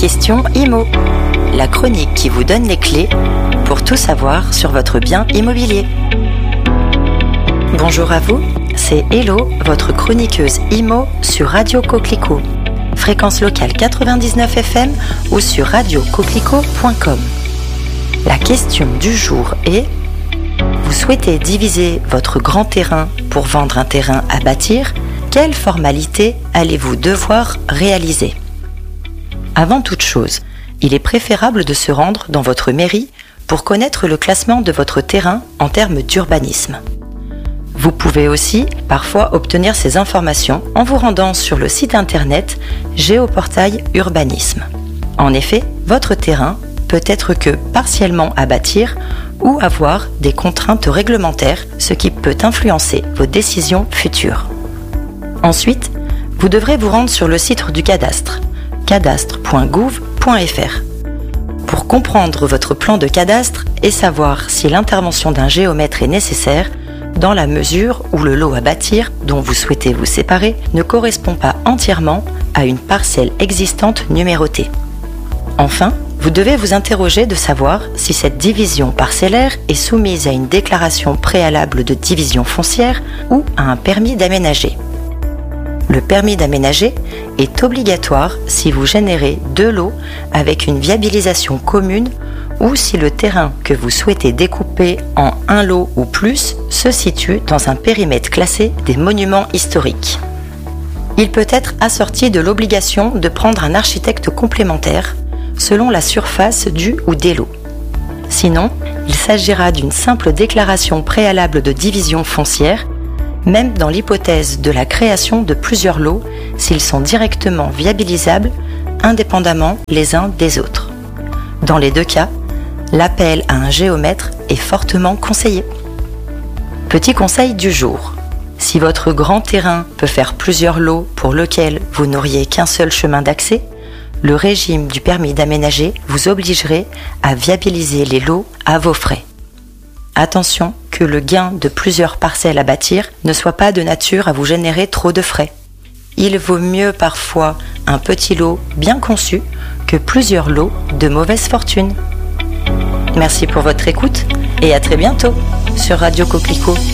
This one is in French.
Question IMO, la chronique qui vous donne les clés pour tout savoir sur votre bien immobilier. Bonjour à vous, c'est Hello, votre chroniqueuse IMO sur Radio Coquelicot, fréquence locale 99 FM ou sur radiocoquelicot.com. La question du jour est: vous souhaitez diviser votre grand terrain pour vendre un terrain à bâtir? Quelles formalités allez-vous devoir réaliser? Avant toute chose, il est préférable de se rendre dans votre mairie pour connaître le classement de votre terrain en termes d'urbanisme. Vous pouvez aussi parfois obtenir ces informations en vous rendant sur le site internet Géoportail Urbanisme. En effet, votre terrain peut être que partiellement à bâtir ou avoir des contraintes réglementaires, ce qui peut influencer vos décisions futures. Ensuite, vous devrez vous rendre sur le site du cadastre, cadastre.gouv.fr, pour comprendre votre plan de cadastre et savoir si l'intervention d'un géomètre est nécessaire dans la mesure où le lot à bâtir dont vous souhaitez vous séparer ne correspond pas entièrement à une parcelle existante numérotée. Enfin, vous devez vous interroger de savoir si cette division parcellaire est soumise à une déclaration préalable de division foncière ou à un permis d'aménager. Le permis d'aménager est obligatoire si vous générez 2 lots avec une viabilisation commune ou si le terrain que vous souhaitez découper en 1 lot ou plus se situe dans un périmètre classé des monuments historiques. Il peut être assorti de l'obligation de prendre un architecte complémentaire selon la surface du ou des lots. Sinon, il s'agira d'une simple déclaration préalable de division foncière, même dans l'hypothèse de la création de plusieurs lots s'ils sont directement viabilisables indépendamment les uns des autres. Dans les 2 cas, l'appel à un géomètre est fortement conseillé. Petit conseil du jour: si votre grand terrain peut faire plusieurs lots pour lesquels vous n'auriez qu'un seul chemin d'accès, le régime du permis d'aménager vous obligerait à viabiliser les lots à vos frais. Attention que le gain de plusieurs parcelles à bâtir ne soit pas de nature à vous générer trop de frais. Il vaut mieux parfois un petit lot bien conçu que plusieurs lots de mauvaise fortune. Merci pour votre écoute et à très bientôt sur Radio Coquelicot.